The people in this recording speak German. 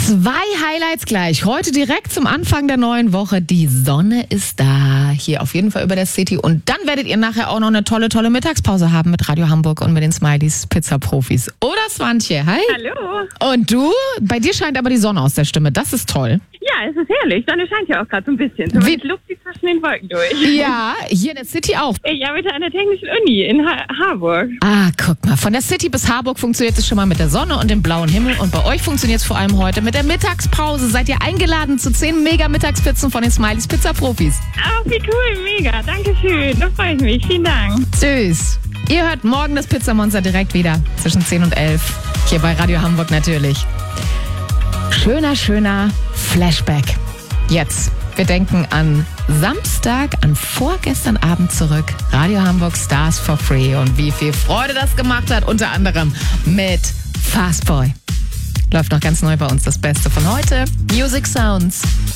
2 Highlights gleich. Heute direkt zum Anfang der neuen Woche. Die Sonne ist da. Hier auf jeden Fall über der City. Und dann werdet ihr nachher auch noch eine tolle Mittagspause haben mit Radio Hamburg und mit den Smileys Pizza-Profis. Oder Swantje, hi. Hallo. Und du? Bei dir scheint aber die Sonne aus der Stimme. Das ist toll. Ja, es ist herrlich. Sonne scheint ja auch gerade so ein bisschen. Zumindest luft sie zwischen den Wolken durch. Ja, hier in der City auch. Ich arbeite an der Technischen Uni in Harburg. Ah, guck mal. Von der City bis Harburg funktioniert es schon mal mit der Sonne und dem blauen Himmel. Und bei euch funktioniert es vor allem heute mit der Mittagspause. Seid ihr eingeladen zu 10 Mega-Mittagspizzen von den Smileys Pizza-Profis. Ach, wie cool. Mega. Dankeschön. Da freue ich mich. Vielen Dank. Süß. Ihr hört morgen das Pizzamonster direkt wieder. Zwischen 10 und 11. Hier bei Radio Hamburg natürlich. Schöner Flashback. Jetzt. Wir denken an Samstag, an vorgestern Abend zurück. Radio Hamburg Stars for Free. Und wie viel Freude das gemacht hat. Unter anderem mit Fastboy. Läuft noch ganz neu bei uns das Beste von heute. Music Sounds.